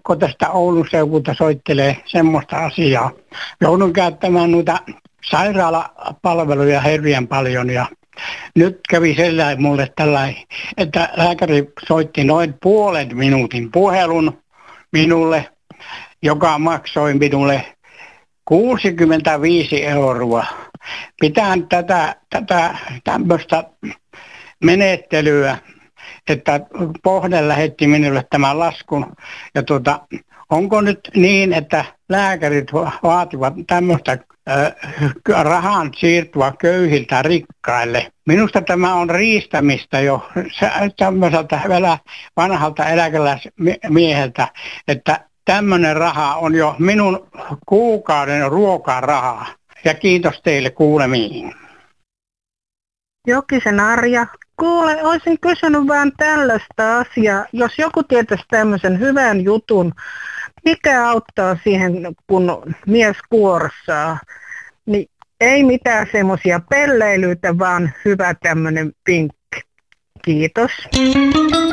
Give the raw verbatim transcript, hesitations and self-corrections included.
kun tästä Oulun seudulta soittelee semmoista asiaa. Joudun käyttämään noita sairaalapalveluja hirveän paljon ja nyt kävi sellainen mulle tällainen, että lääkäri soitti noin puolen minuutin puhelun minulle, joka maksoi minulle kuusikymmentäviisi euroa. Pitään tätä, tätä tämmöistä menettelyä, että Pohde lähetti minulle tämän laskun. Ja tuota, onko nyt niin, että lääkärit vaativat tämmöistä äh, rahan siirtyä köyhiltä rikkaille? Minusta tämä on riistämistä jo tämmöiseltä vanhalta eläkeläismieheltä, että tämmöinen raha on jo minun kuukauden ruokarahaa. Ja kiitos teille kuulemiin. Jokisen Arja. Kuule, olisin kysynyt vaan tällaista asiaa. Jos joku tietäisi tämmöisen hyvän jutun, mikä auttaa siihen, kun mies kuorsaa, niin ei mitään semmoisia pelleilyitä, vaan hyvä tämmöinen vinkki. Kiitos.